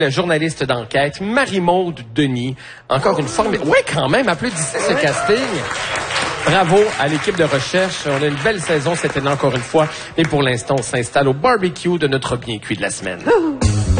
La journaliste d'enquête, Marie-Maude Denis. Encore une fois, oui, quand même, applaudissez ce casting. Bravo à l'équipe de recherche. On a une belle saison cette année encore une fois. Et pour l'instant, on s'installe au barbecue de notre bien cuit de la semaine.